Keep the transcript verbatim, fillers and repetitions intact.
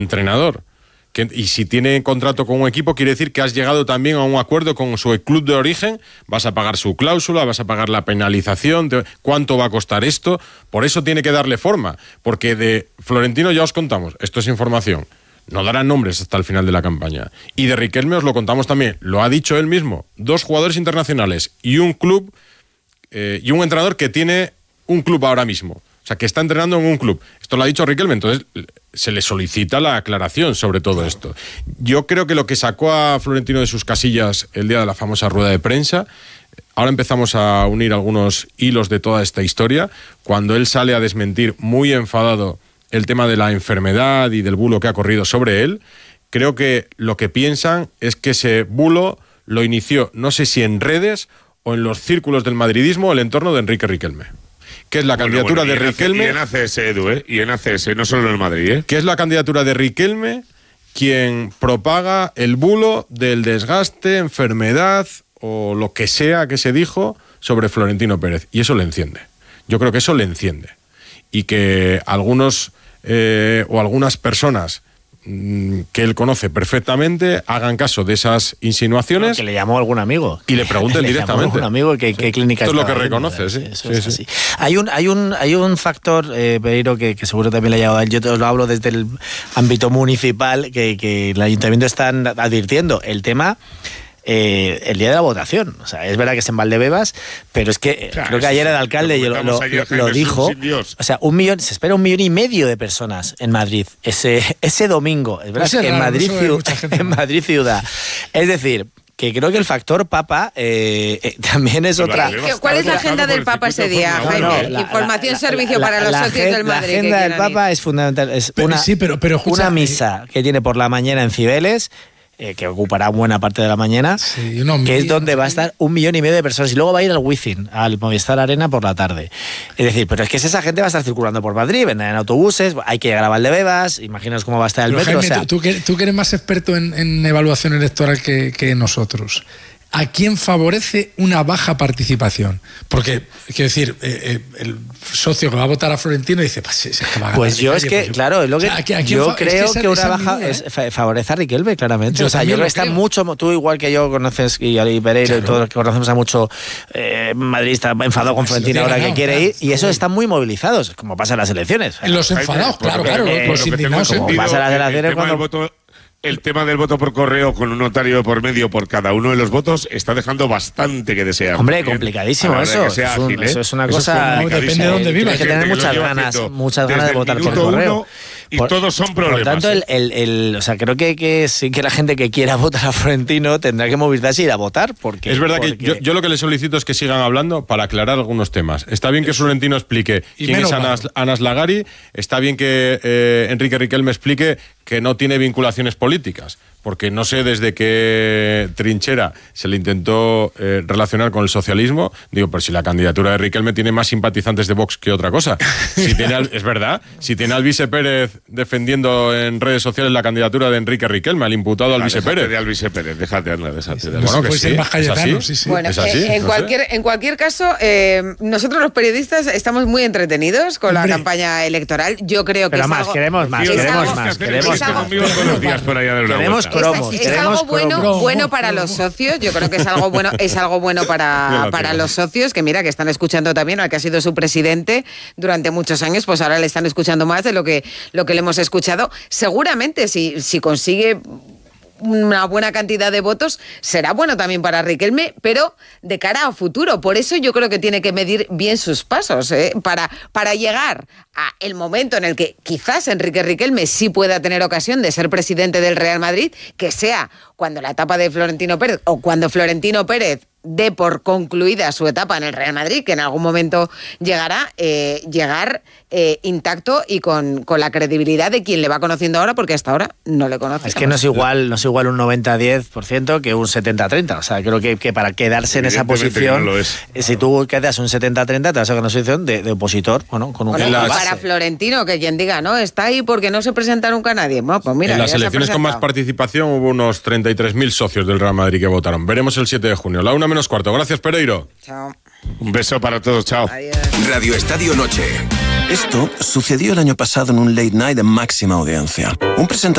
entrenador. Que, y si tiene contrato con un equipo, quiere decir que has llegado también a un acuerdo con su club de origen, vas a pagar su cláusula, vas a pagar la penalización, te, cuánto va a costar esto, por eso tiene que darle forma, porque de Florentino ya os contamos, esto es información, no darán nombres hasta el final de la campaña, y de Riquelme os lo contamos también, lo ha dicho él mismo, dos jugadores internacionales y un club eh, y un entrenador que tiene un club ahora mismo, o sea, que está entrenando en un club, esto lo ha dicho Riquelme, entonces se le solicita la aclaración sobre todo esto. Yo creo que lo que sacó a Florentino de sus casillas el día de la famosa rueda de prensa, ahora empezamos a unir algunos hilos de toda esta historia, cuando él sale a desmentir muy enfadado el tema de la enfermedad y del bulo que ha corrido sobre él, creo que lo que piensan es que ese bulo lo inició, no sé si en redes o en los círculos del madridismo, el entorno de Enrique Riquelme. Que es la bueno, candidatura bueno, de Riquelme... Y en A C S, Edu, ¿eh? Y en A C S, no solo en el Madrid, ¿eh? Que es la candidatura de Riquelme quien propaga el bulo del desgaste, enfermedad o lo que sea que se dijo sobre Florentino Pérez. Y eso le enciende. Yo creo que eso le enciende. Y que algunos eh, o algunas personas que él conoce perfectamente hagan caso de esas insinuaciones. Que le llamó a algún amigo. Y le pregunten le directamente. Llamó a algún amigo que, sí. qué clínica Esto es lo que viendo, reconoce, sí. Eso sí, es sí. Así. Hay un, hay un, hay un factor, eh, Pereiro, que, que seguro también le ha llegado a él. Yo te os lo hablo desde el ámbito municipal, que, que el ayuntamiento están advirtiendo. El tema... Eh, el día de la votación, o sea, es verdad que es en Valdebebas, pero es que claro, creo que ayer el alcalde lo, lo, lo, ayer, lo dijo, o sea, un millón, se espera un millón y medio de personas en Madrid ese, ese domingo, es verdad pues que en Madrid, ciudad, en Madrid ciudad, es decir, que creo que el factor Papa eh, eh, también es otra... ¿Cuál es la agenda del Papa ese día, Jaime? No, la, Información, la, servicio la, para los la, socios la, del Madrid. La agenda del Papa ir. es fundamental, es pero, una, sí, pero, pero, escucha, una misa que tiene por la mañana en Cibeles, Eh, que ocupará buena parte de la mañana, sí, no, que es donde va a estar un millón y medio de personas y luego va a ir al Wizzing, al Movistar Arena por la tarde. Es decir, pero es que esa gente va a estar circulando por Madrid, vendrán en autobuses, hay que llegar a Valdebebas, imaginaos cómo va a estar el pero metro. Jaime, o sea, tú, tú, que, tú que eres más experto en, en evaluación electoral que, que nosotros, ¿a quién favorece una baja participación? Porque, quiero decir, eh, eh, el socio que va a votar a Florentino dice, pues, es que va a ganar. Pues yo calle, es que, pues, claro, es lo que, o sea, ¿a quién, yo fa- creo es que, que una baja miedo, ¿eh? es, favorece a Riquelme, claramente. Yo o sea, yo creo que está creo. mucho, tú igual que yo conoces, y Ali Pereiro claro. y todos los que conocemos a mucho eh, madridista enfadado con Florentino ahora ganado, que quiere claro, ir, y esos están muy movilizados, como pasa en las elecciones. Los enfadados, claro, claro, eh, los indignados. Como pasa en las elecciones cuando... Voto, el tema del voto por correo con un notario por medio por cada uno de los votos está dejando bastante que desear. Hombre, también. complicadísimo eso. Que sea es un, ágil, ¿eh? Eso es una eso cosa... Es depende de dónde vivas. Hay que tener muchas ganas, muchas ganas de votar por correo. Y por, todos son problemas. Por tanto, el, el, el, o sea, creo que, que sí que la gente que quiera votar a Florentino tendrá que movilizarse y ir a votar. Porque, es verdad porque... que yo, yo lo que le solicito es que sigan hablando para aclarar algunos temas. Está bien que Florentino explique y quién es Anas, Anas Lagari, está bien que eh, Enrique Riquelme explique que no tiene vinculaciones políticas, porque no sé desde qué trinchera se le intentó eh, relacionar con el socialismo. Digo, pero si la candidatura de Riquelme tiene más simpatizantes de Vox que otra cosa. Si tiene al, es verdad, si tiene al Alvise Pérez defendiendo en redes sociales la candidatura de Enrique Riquelme, al imputado Alvise ah, Pérez. de Alvise Pérez, déjate, anda, déjate. De bueno, que sí, es así. Sí, sí. Bueno, es así, eh, en, no cualquier, en cualquier caso, eh, nosotros los periodistas estamos muy entretenidos con Hombre. la campaña electoral. Yo creo que Pero es más, algo, queremos más, es queremos algo, más, queremos es algo, queremos cromos, es, es queremos algo bueno, cromos. bueno para los socios. Yo creo que es algo bueno, es algo bueno para, para los socios, que mira, que están escuchando también al que ha sido su presidente durante muchos años, pues ahora le están escuchando más de lo que, lo que le hemos escuchado. Seguramente si, si consigue una buena cantidad de votos, será bueno también para Riquelme, pero de cara a futuro. Por eso yo creo que tiene que medir bien sus pasos, ¿eh? para, para llegar a el momento en el que quizás Enrique Riquelme sí pueda tener ocasión de ser presidente del Real Madrid, que sea cuando la etapa de Florentino Pérez o cuando Florentino Pérez dé por concluida su etapa en el Real Madrid, que en algún momento llegará, eh, llegar eh, intacto y con, con la credibilidad de quien le va conociendo ahora, porque hasta ahora no le conoce. Es que no es igual, no es igual un noventa a diez por ciento que un setenta a treinta. O sea, creo que, que para quedarse en esa posición, no si tú quedas un setenta a treinta, te vas a quedar en una posición de, de opositor, bueno, con un bueno, las... Para Florentino, que quien diga, no, está ahí porque no se presenta nunca nadie. Bueno, pues mira, en las elecciones con más participación hubo unos treinta y tres mil socios del Real Madrid que votaron. Veremos el siete de junio. La una menos cuarto. Gracias, Pereiro. Chao. Un beso para todos. Chao. Adiós. Radio Estadio Noche. Esto sucedió el año pasado en un late night de máxima audiencia. Un presentador